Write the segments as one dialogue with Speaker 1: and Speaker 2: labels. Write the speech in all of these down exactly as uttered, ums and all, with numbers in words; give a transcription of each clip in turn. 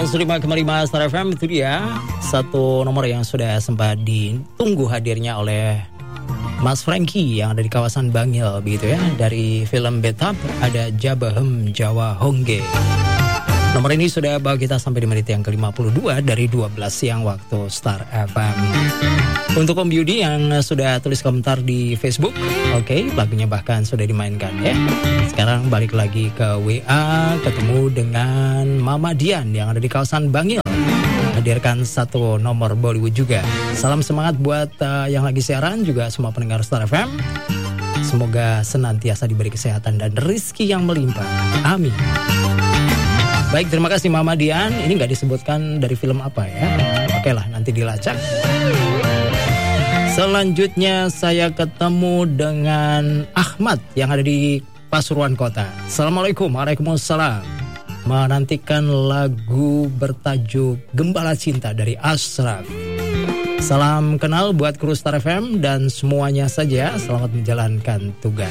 Speaker 1: seratus lima koma lima Star F M itu dia satu nomor yang sudah sempat ditunggu hadirnya oleh Mas Franky yang ada di kawasan Bangil begitu ya. Dari film Betap ada Jabahem Jawa Hongge. Nomor ini sudah bawa kita sampai di menit yang ke lima puluh dua dari dua belas siang waktu Star F M. Untuk Om Yudi yang sudah tulis komentar di Facebook, oke, okay, lagunya bahkan sudah dimainkan ya. Sekarang balik lagi ke W A, ketemu dengan Mama Dian yang ada di kawasan Bangil. Hadirkan satu nomor Bollywood juga. Salam semangat buat uh, yang lagi siaran, juga semua pendengar Star F M. Semoga senantiasa diberi kesehatan dan rezeki yang melimpah. Amin. Baik, terima kasih Mama Dian. Ini nggak disebutkan dari film apa ya. Oke lah, nanti dilacak. Selanjutnya saya ketemu dengan Ahmad yang ada di Pasuruan Kota. Assalamualaikum. Waalaikumsalam. Menantikan lagu bertajuk Gembala Cinta dari Ashraf. Salam kenal buat kru Star F M dan semuanya saja. Selamat menjalankan tugas.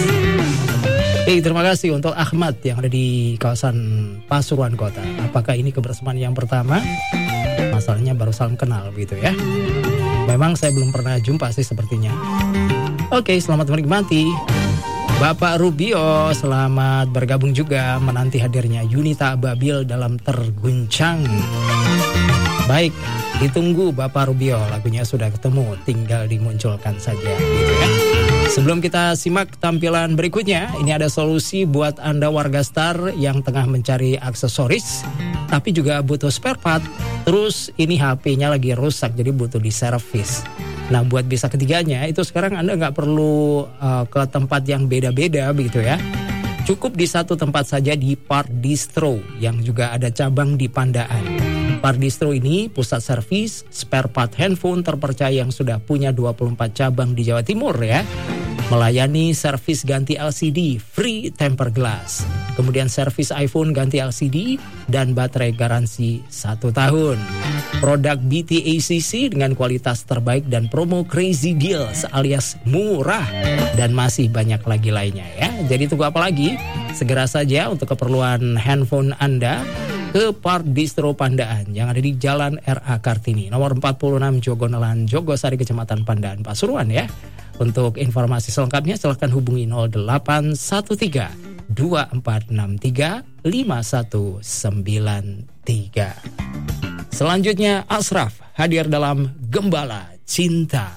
Speaker 1: Oke, terima kasih untuk Ahmad yang ada di kawasan Pasuruan Kota. Apakah ini kebersamaan yang pertama? Masalahnya baru salam kenal gitu ya. Memang saya belum pernah jumpa sih sepertinya. Oke, selamat menikmati. Bapak Rubio, selamat bergabung juga menanti hadirnya Yunita Ababil dalam Terguncang. Baik, ditunggu Bapak Rubio, lagunya sudah ketemu, tinggal dimunculkan saja gitu ya. Sebelum kita simak tampilan berikutnya, ini ada solusi buat Anda warga Star yang tengah mencari aksesoris tapi juga butuh spare part. Terus ini H P-nya lagi rusak jadi butuh diservis. Nah, buat bisa ketiganya itu sekarang Anda nggak perlu uh, ke tempat yang beda-beda begitu ya. Cukup di satu tempat saja di Part Distro yang juga ada cabang di Pandaan. Part Distro ini pusat servis spare part handphone terpercaya yang sudah punya dua puluh empat cabang di Jawa Timur ya. Melayani servis ganti L C D free temper glass. Kemudian servis iPhone ganti L C D dan baterai garansi satu tahun. Produk B T A C C dengan kualitas terbaik dan promo crazy deals alias murah. Dan masih banyak lagi lainnya ya. Jadi tunggu apa lagi? Segera saja untuk keperluan handphone Anda ke Part Distro Pandaan yang ada di Jalan R A Kartini nomor empat puluh enam Jogonelan, Jogosari, Kecamatan Pandaan, Pasuruan ya. Untuk informasi selengkapnya silahkan hubungi nol delapan satu tiga dua empat enam tiga lima satu sembilan tiga. Selanjutnya Ashraf hadir dalam Gembala Cinta.